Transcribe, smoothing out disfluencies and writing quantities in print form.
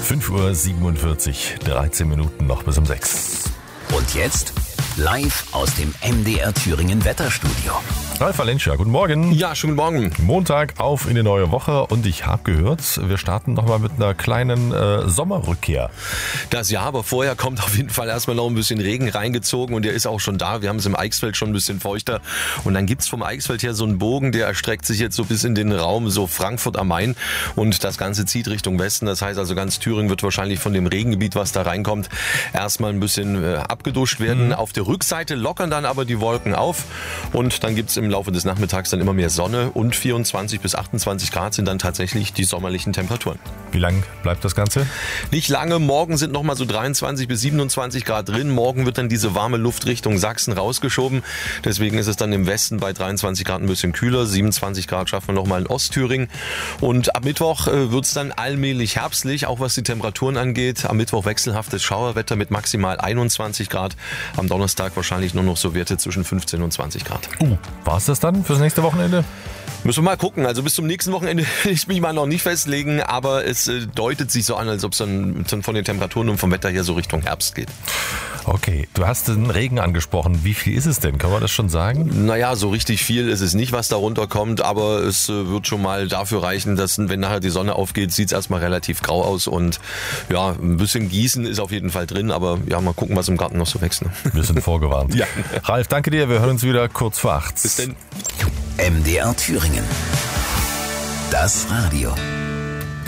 5:47 Uhr, 13 Minuten noch bis um 6. Und jetzt live aus dem MDR Thüringen Wetterstudio. Ralf Valenscha, guten Morgen. Ja, schönen Morgen. Montag auf in die neue Woche und ich habe gehört, wir starten nochmal mit einer kleinen Sommerrückkehr. Das ja, aber vorher kommt auf jeden Fall erstmal noch ein bisschen Regen reingezogen und der ist auch schon da. Wir haben es im Eichsfeld schon ein bisschen feuchter und dann gibt's vom Eichsfeld her so einen Bogen, der erstreckt sich jetzt so bis in den Raum so Frankfurt am Main und das Ganze zieht Richtung Westen. Das heißt also ganz Thüringen wird wahrscheinlich von dem Regengebiet, was da reinkommt, erstmal ein bisschen abgeduscht werden. Auf der Rückseite lockern dann aber die Wolken auf und dann gibt's im Laufe des Nachmittags dann immer mehr Sonne und 24 bis 28 Grad sind dann tatsächlich die sommerlichen Temperaturen. Wie lang bleibt das Ganze? Nicht lange, morgen sind nochmal so 23 bis 27 Grad drin. Morgen wird dann diese warme Luft Richtung Sachsen rausgeschoben. Deswegen ist es dann im Westen bei 23 Grad ein bisschen kühler. 27 Grad schaffen wir nochmal in Ostthüringen. Und ab Mittwoch wird es dann allmählich herbstlich, auch was die Temperaturen angeht. Am Mittwoch wechselhaftes Schauerwetter mit maximal 21 Grad. Am Donnerstag wahrscheinlich nur noch so Werte zwischen 15 und 20 Grad. War es das dann fürs nächste Wochenende? Müssen wir mal gucken. Also bis zum nächsten Wochenende will ich mich mal noch nicht festlegen, aber es deutet sich so an, als ob es dann von den Temperaturen und vom Wetter her so Richtung Herbst geht. Okay, du hast den Regen angesprochen. Wie viel ist es denn? Kann man das schon sagen? Naja, so richtig viel ist es nicht, was da runterkommt, aber es wird schon mal dafür reichen, dass wenn nachher die Sonne aufgeht, sieht es erstmal relativ grau aus und ja, ein bisschen Gießen ist auf jeden Fall drin, aber ja, mal gucken, was im Garten noch so wächst. Ne? Wir sind vorgewarnt. Ja. Ralf, danke dir. Wir hören uns wieder kurz vor 8. Bis denn. MDR Thüringen. Das Radio.